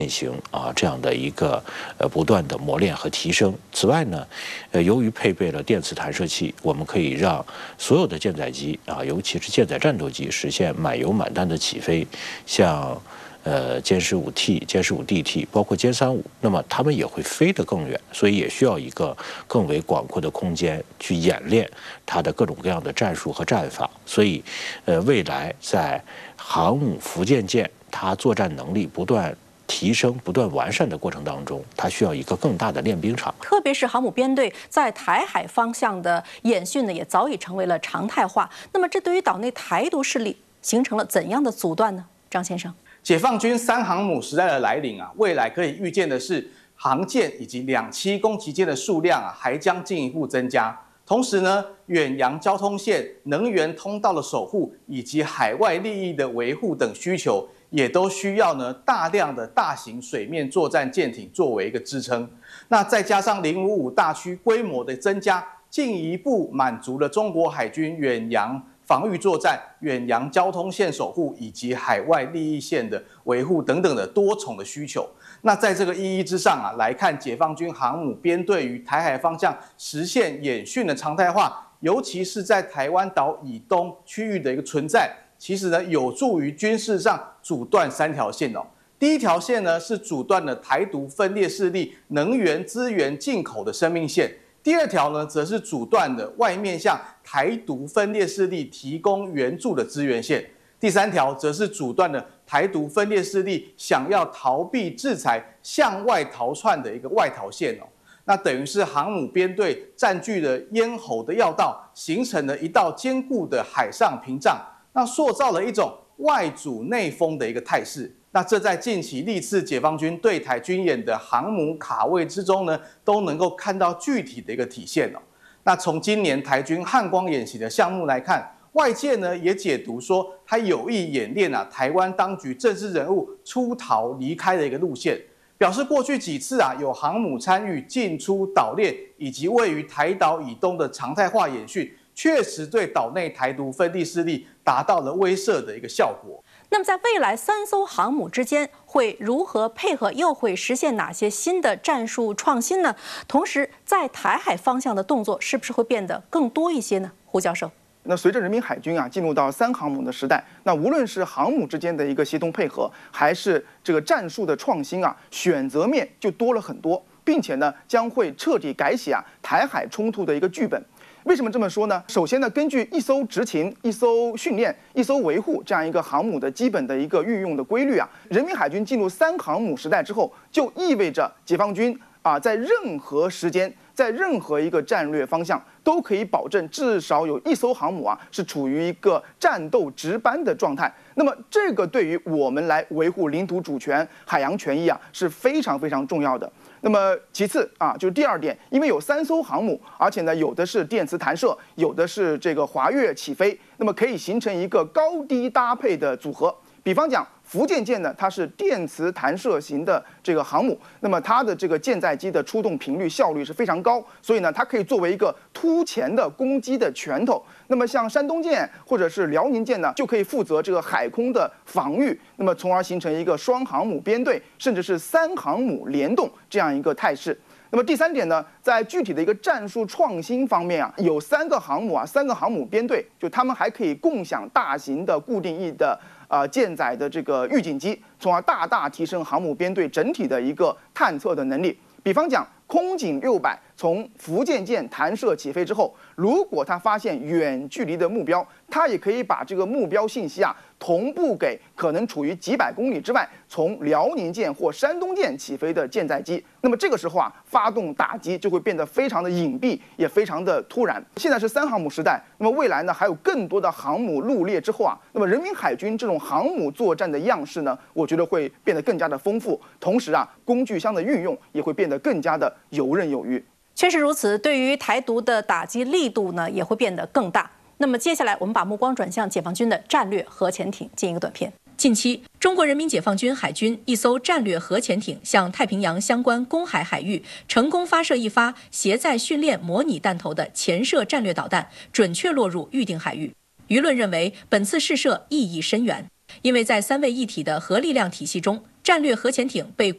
进行这样的一个不断的磨练和提升。此外呢，由于配备了电磁弹射器，我们可以让所有的舰载机尤其是舰载战斗机实现满油满弹的起飞，像歼15T、歼15DT，包括歼35，那么它们也会飞得更远，所以也需要一个更为广阔的空间去演练它的各种各样的战术和战法。所以，未来在航母福建舰它作战能力不断提升、不断完善的过程当中，它需要一个更大的练兵场。 特别是航母编队在台海方向的演训呢，也早已成为了常态化。那么，这对于岛内台独势力形成了怎样的阻断呢？张先生， 解放军3航母时代的来临未来可以预见的是，航舰以及两栖攻击舰的数量还将进一步增加。同时呢，远洋交通线、能源通道的守护以及海外利益的维护等需求，也都需要大量的大型水面作战舰艇作为一个支撑。那再加上055大区规模的增加，进一步满足了中国海军远洋防御作战、远洋交通线守护以及海外利益线的维护等等的多重的需求。那在这个意义之上来看，解放军航母编队于台海方向实现演训的常态化，尤其是在台湾岛以东区域的一个存在，其实呢有助于军事上阻断3条线第一条线呢是阻断了台独分裂势力能源资源进口的生命线。第2条呢，则是阻断了外面向台独分裂势力提供援助的资源线。第3条则是阻断了台独分裂势力想要逃避制裁、向外逃窜的一个外逃线那等于是航母编队占据了咽喉的要道，形成了一道坚固的海上屏障，那塑造了一种外阻内封的一个态势。那这在近期历次解放军对台军演的航母卡位之中呢，都能够看到具体的一个体现那从今年台军汉光演习的项目来看，外界呢也解读说，它有意演练台湾当局政治人物出逃离开的一个路线，表示过去几次有航母参与进出岛链以及位于台岛以东的常态化演训，确实对岛内台独分裂势力达到了威慑的一个效果。 那么在未来3艘航母之间会如何配合，又会实现哪些新的战术创新呢？同时，在台海方向的动作是不是会变得更多一些呢？胡教授， 那随着人民海军进入到3航母的时代，那无论是航母之间的一个协同配合，还是这个战术的创新选择面就多了很多，并且呢将会彻底改写台海冲突的一个剧本。为什么这么说呢？首先呢，根据一艘执勤、一艘训练、一艘维护这样一个航母的基本的一个运用的规律人民海军进入3航母时代之后，就意味着解放军在任何时间、在任何一个战略方向都可以保证至少有1艘航母是处于一个战斗值班的状态。那么这个对于我们来维护领土主权、海洋权益是非常非常重要的。那么其次就是第2点，因为有3艘航母，而且呢有的是电磁弹射，有的是这个滑跃起飞，那么可以形成一个高低搭配的组合。比方讲，福建舰呢，它是电磁弹射型的这个航母，那么它的这个舰载机的出动频率效率是非常高，所以呢，它可以作为一个突前的攻击的拳头。那么像山东舰或者是辽宁舰呢，就可以负责这个海空的防御，那么从而形成一个双航母编队，甚至是3航母联动这样一个态势。那么第3点呢，在具体的一个战术创新方面有3个航母3个航母编队，就他们还可以共享大型的固定翼的舰载的这个预警机，从而大大提升航母编队整体的一个探测的能力。比方讲，空警600从福建舰弹射起飞之后，如果它发现远距离的目标，它也可以把这个目标信息同步给可能处于几百公里之外，从辽宁舰或山东舰起飞的舰载机。那么这个时候发动打击就会变得非常的隐蔽，也非常的突然。现在是3航母时代，那么未来呢还有更多的航母入列之后那么人民海军这种航母作战的样式呢，我觉得会变得更加的丰富，同时工具箱的运用也会变得更加的游刃有余。 确实如此，对于台独的打击力度呢，也会变得更大。那么接下来，我们把目光转向解放军的战略核潜艇，进一个短片。近期，中国人民解放军海军一艘战略核潜艇向太平洋相关公海海域成功发射一发携载训练模拟弹头的潜射战略导弹，准确落入预定海域。舆论认为，本次试射意义深远，因为在3位一体的核力量体系中，战略核潜艇被